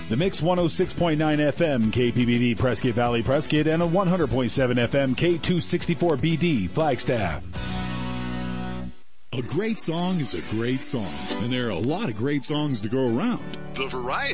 The Mix 106.9 FM KPBD Prescott Valley Prescott and a 100.7 FM K264BD Flagstaff. A great song is a great song, and there are a lot of great songs to go around. The variety